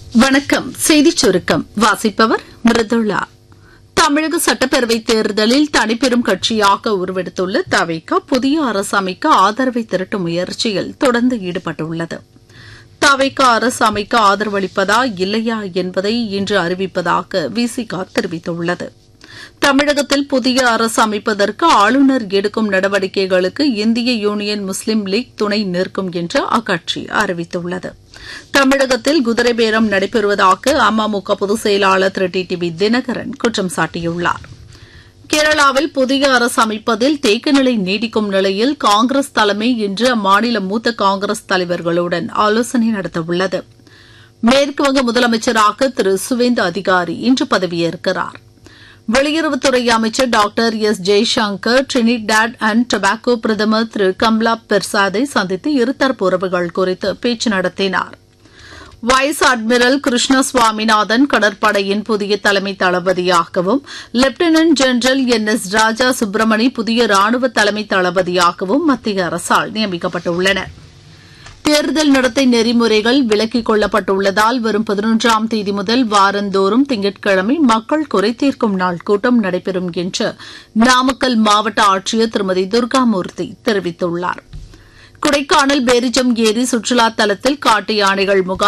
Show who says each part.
Speaker 1: வணக்கம். செய்திச் சுருக்கம் வாசிப்பவர் மிருதுளா. தமிழக சட்டப்பேரவைத் தேர்தலில் தனிப்பெரும் கட்சியாக உருவெடுத்துள்ள தவிக புதிய அரசு அமைக்க ஆதரவை திரட்டும் முயற்சியில் தொடர்ந்து ஈடுபட்டுள்ளது. தவிக அரசு அமைக்க ஆதரவளிப்பதா இல்லையா என்பதை இன்று அறிவிப்பதாக விசிக தெரிவித்துள்ளது. தமிழகத்தில் புதிய அரசு அமைப்பதற்கு ஆளுநர் எடுக்கும் நடவடிக்கைகளுக்கு இந்திய யூனியன் முஸ்லீம் லீக் துணை நிற்கும் என்று அக்கட்சி அறிவித்துள்ளது. தமிழகத்தில் குதிரை பேரம் நடைபெறுவதாக அமமுக பொதுச் செயலாளர் திரு டிடிவி தினகரன் குற்றம் சாட்டியுள்ளார். கேரளாவில் புதிய அரசு அமைப்பதில் தேக்கநிலை நீடிக்கும் நிலையில் காங்கிரஸ் தலைமை இன்று அம்மாநில மூத்த காங்கிரஸ் தலைவர்களுடன் ஆலோசனை நடத்தவுள்ளது. மேற்குவங்க முதலமைச்சராக திரு சுவேந்து அதிகாரி இன்று பதவியேற்கிறார். வெளியுறவுத்துறை அமைச்சர் doctor S Jaishankar Trinidad and Tobago பிரதமர் திரு கம்லா பெர்சாதை சந்தித்து இருதரப்பு உறவுகள் குறித்து பேச்சு நடத்தினார். வைஸ் அட்மிரல் கிருஷ்ண சுவாமிநாதன் கடற்படையின் புதிய தலைமை தளபதியாகவும், லெப்டினன்ட் ஜெனரல் என் எஸ் ராஜா சுப்பிரமணி புதிய ராணுவ தலைமை தளபதியாகவும் மத்திய அரசால் நியமிக்கப்பட்டுள்ளனர். தேர்தல் நடத்தை நெறிமுறைகள் விலக்கிக் கொள்ளப்பட்டுள்ளதால் வரும் 11ஆம் தேதி முதல் வாரந்தோறும் திங்கட்கிழமை மக்கள் குறைதீர்க்கும் நாள் கூட்டம் நடைபெறும் என்று நாமக்கல் மாவட்ட ஆட்சியர் திருமதி துர்காமூர்த்தி தெரிவித்துள்ளார். கொடைக்கானல் பேரிஜம் ஏரி சுற்றுலா தலத்தில் காட்டு யானைகள் முகாம்